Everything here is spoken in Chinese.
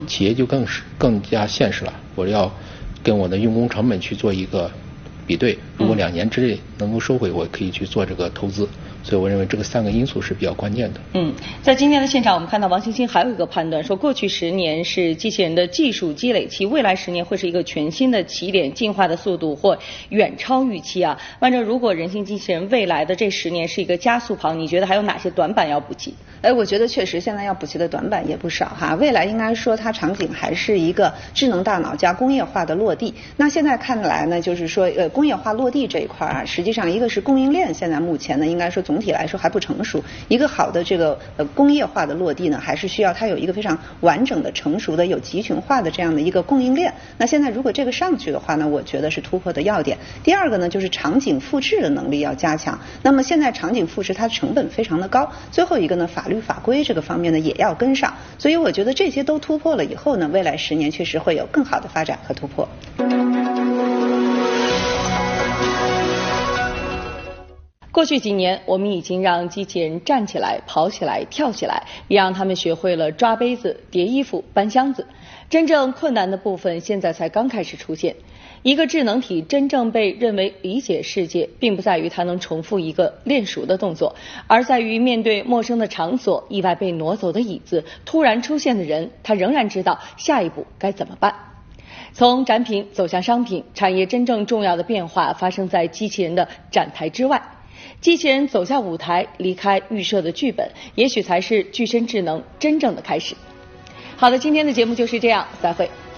企业就更加现实了，我要跟我的用工成本去做一个比对，如果2年之内能够收回，我可以去做这个投资。所以我认为这个3个因素是比较关键的。 在今天的现场，我们看到王星星还有一个判断，说过去10年是机器人的技术积累期，未来10年会是一个全新的起点，进化的速度或远超预期啊。万正，如果人形机器人未来的这10年是一个加速跑，你觉得还有哪些短板要补齐？ 我觉得确实现在要补齐的短板也不少哈。未来应该说它场景还是一个智能大脑加工业化的落地。那现在看来呢，就是说工业化落地这一块啊，实际上一个是供应链现在目前呢，应该说总体来说还不成熟。一个好的这个工业化的落地呢，还是需要它有一个非常完整的、成熟的、有集群化的这样的一个供应链。那现在如果这个上去的话呢，我觉得是突破的要点。第二个呢，就是场景复制的能力要加强。那么现在场景复制它成本非常的高。最后一个呢，法律法规这个方面呢也要跟上。所以我觉得这些都突破了以后呢，未来10年确实会有更好的发展和突破。 过去几年，我们已经让机器人站起来、跑起来、跳起来，也让他们学会了抓杯子、叠衣服、搬箱子。真正困难的部分现在才刚开始出现。一个智能体真正被认为理解世界，并不在于它能重复一个练熟的动作，而在于面对陌生的场所、意外被挪走的椅子、突然出现的人，它仍然知道下一步该怎么办。从展品走向商品，产业真正重要的变化发生在机器人的展台之外。机器人走下舞台，离开预设的剧本，也许才是具身智能真正的开始。好的，今天的节目就是这样，再会。